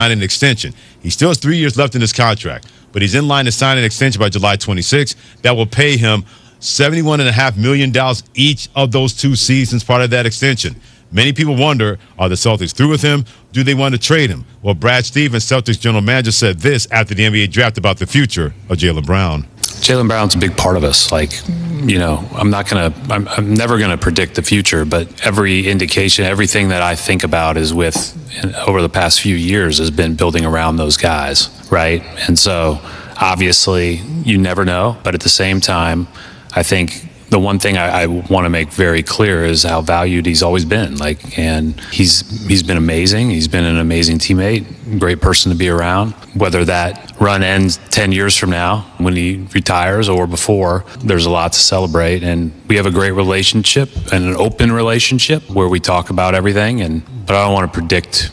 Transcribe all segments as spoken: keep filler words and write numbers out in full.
an extension. He still has three years left in his contract, but he's in line to sign an extension by July twenty-sixth that will pay him seventy-one point five million dollars each of those two seasons, part of that extension. Many people wonder, are the Celtics through with him? Do they want to trade him? Well, Brad Stevens, Celtics general manager, said this after the N B A draft about the future of Jaylen Brown. Jaylen Brown's a big part of us. Like, you know, I'm not going to, I'm, I'm never going to predict the future, but every indication, everything that I think about is with, over the past few years, has been building around those guys, right? And so, obviously, you never know, but at the same time, I think the one thing I, I want to make very clear is how valued he's always been. Like, and he's he's been amazing. He's been an amazing teammate, great person to be around. Whether that run ends ten years from now when he retires or before, there's a lot to celebrate. And we have a great relationship and an open relationship where we talk about everything. And but I don't want to predict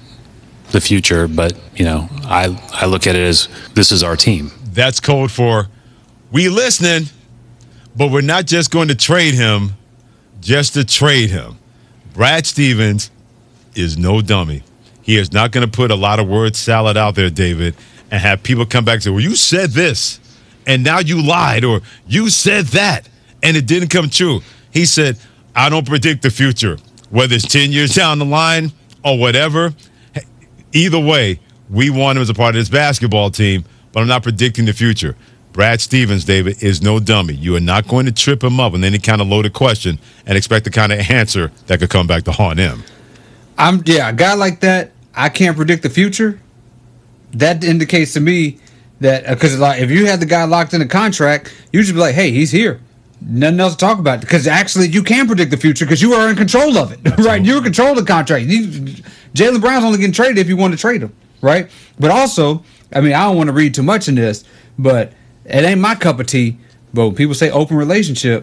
the future. But you know, I I look at it as this is our team. That's code for we listening. But we're not just going to trade him just to trade him. Brad Stevens is no dummy. He is not going to put a lot of word salad out there, David, and have people come back and say, well, you said this, and now you lied, or you said that, and it didn't come true. He said, I don't predict the future, whether it's ten years down the line or whatever. Either way, we want him as a part of this basketball team, but I'm not predicting the future. Brad Stevens, David, is no dummy. You are not going to trip him up with any kind of loaded question and expect the kind of answer that could come back to haunt him. I'm yeah, a guy like that, I can't predict the future. That indicates to me that because uh, like if you had the guy locked in a contract, you should be like, hey, he's here. Nothing else to talk about because actually you can predict the future because you are in control of it, right? You're in control of the contract. Jaylen Brown's only getting traded if you want to trade him, right? But also, I mean, I don't want to read too much in this, but it ain't my cup of tea, but when people say open relationship,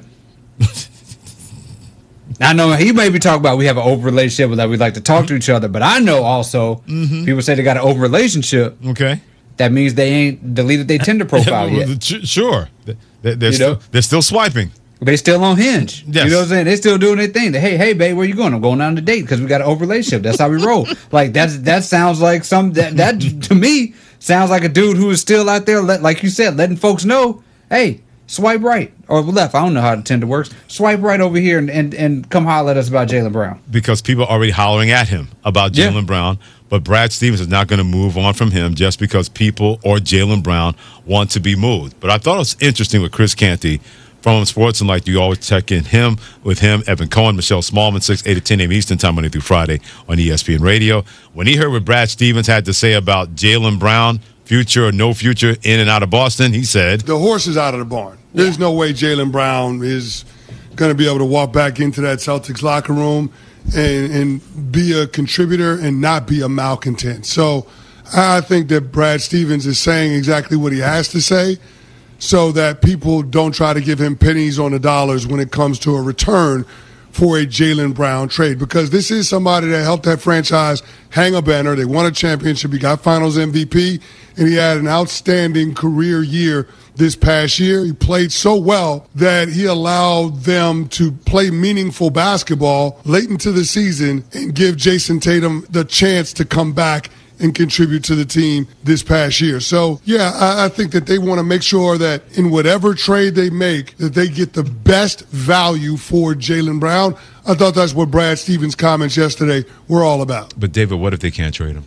I know he may be talking about we have an open relationship that we like to talk to each other, but I know also mm-hmm. people say they got an open relationship. Okay. That means they ain't deleted their Tinder profile yet. Sure. They're, they're, you still, know? they're still swiping. They still on Hinge. Yes. You know what I'm saying? They still doing their thing. Hey, hey, babe, where you going? I'm going on a date because we got an open relationship. That's how we roll. Like that's that sounds like some that that to me sounds like a dude who is still out there, let, like you said, letting folks know, hey, swipe right or left. I don't know how the Tinder works. Swipe right over here and, and, and come holler at us about Jaylen Brown. Because people are already hollering at him about Jaylen yeah. Brown. But Brad Stevens is not going to move on from him just because people or Jaylen Brown want to be moved. But I thought it was interesting with Chris Canty from Sports and like you always check in him with him, Evan Cohen, Michelle Smallman, six, eight to ten a.m. Eastern Time, Monday through Friday on E S P N Radio. When he heard what Brad Stevens had to say about Jaylen Brown, future or no future in and out of Boston, he said, the horse is out of the barn. There's no way Jaylen Brown is going to be able to walk back into that Celtics locker room and, and be a contributor and not be a malcontent. So I think that Brad Stevens is saying exactly what he has to say so that people don't try to give him pennies on the dollars when it comes to a return for a Jaylen Brown trade, because this is somebody that helped that franchise hang a banner. They won a championship. He got finals M V P, and he had an outstanding career year this past year. He played so well that he allowed them to play meaningful basketball late into the season and give Jason Tatum the chance to come back and contribute to the team this past year. So, yeah, I, I think that they want to make sure that in whatever trade they make, that they get the best value for Jaylen Brown. I thought that's what Brad Stevens' comments yesterday were all about. But, David, what if they can't trade him?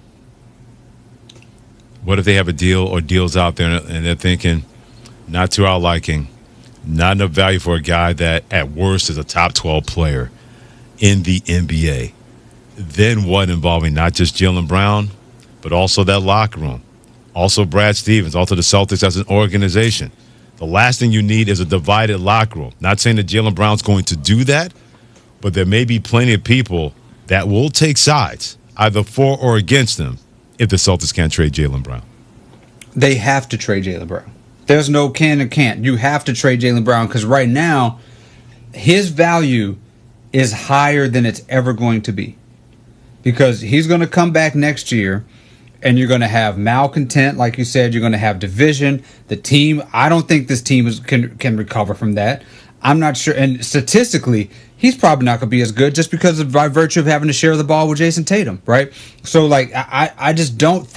What if they have a deal or deals out there and they're thinking, not to our liking, not enough value for a guy that at worst is a top twelve player in the N B A? Then what involving not just Jaylen Brown, but also that locker room, also Brad Stevens, also the Celtics as an organization. The last thing you need is a divided locker room. Not saying that Jaylen Brown's going to do that, but there may be plenty of people that will take sides, either for or against them, if the Celtics can't trade Jaylen Brown. They have to trade Jaylen Brown. There's no can and can't. You have to trade Jaylen Brown because right now, his value is higher than it's ever going to be. Because he's going to come back next year, and you're going to have malcontent, like you said. You're going to have division. The team, I don't think this team is, can can recover from that. I'm not sure. And statistically, he's probably not going to be as good just because of by virtue of having to share the ball with Jason Tatum, right? So, like, I, I just don't